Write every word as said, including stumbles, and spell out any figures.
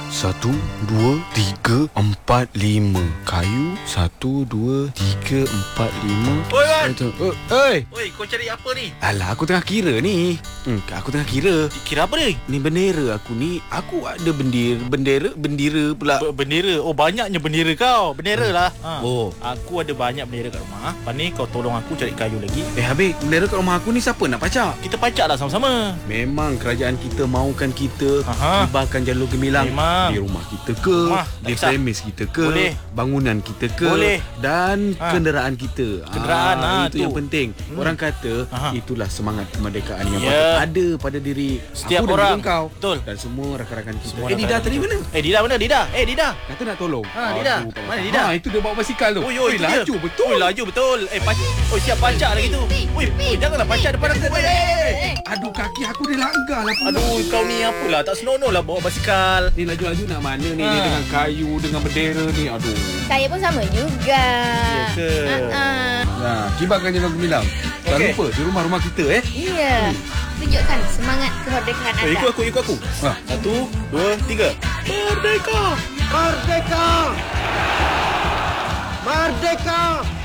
Satu, dua, tiga, empat, lima. Kayu. Satu, dua, tiga, empat, lima. Oi, Wan. Oh, oi. Oi, kau cari apa ni? Alah, aku tengah kira ni. Hmm, aku tengah kira. Kira apa ni? Ni bendera aku ni. Aku ada bendera, bendera, bendera pula. B- bendera. Oh, banyaknya bendera kau. Bendera lah. Ha. Oh. Aku ada banyak bendera kat rumah. Lepas ni kau tolong aku cari kayu lagi. Eh, habis bendera kat rumah aku ni siapa nak pacak? Kita pacak lah sama-sama. Memang kerajaan kita mahukan kita Aha. hibahkan jalur gemilang. Memang. Di rumah kita ke, Rumah, tak di kisah. premis kita ke, Boleh. bangunan kita ke, Boleh. dan Ha. kenderaan kita. Kenderaan, Ah, ha, itu tu. yang penting. Hmm. Orang kata Aha. itulah semangat kemerdekaan yang Ya. patut ada pada diri Setiap aku dan orang. juga kau. Betul. Dan semua rakan-rakan kita. Semua eh, Dida rakan-rakan tadi kita. mana? Eh, Dida mana? Dida. Eh, Dida. Kata nak tolong. Ha, Dida. Aduh, Mana Dida? Ha, itu dia bawa basikal tu. Oi, oi, itu laju dia. betul. Oi, laju betul. Eh, pac- Oi, siap pacak lagi tu. Oi, oi, janganlah pacak depan aku. Oi, eh. Aduh, kaki aku dia langgar lah. pula. Aduh, kau ni apalah. Tak senonoh lah bawa basikal. Ni laju-laju nak mana ni? Ha. Ni dengan kayu, dengan bendera ni. Aduh. Saya pun sama juga. Ya ke? Uh-uh. Nah, kibarkan jalur gemilang. Tak Okey. lupa di rumah-rumah kita eh. Iya. Tunjukkan semangat kemerdekaan Eh, anda. ikut aku, ikut aku. Ha. Satu, dua, tiga. Merdeka! Merdeka! Merdeka!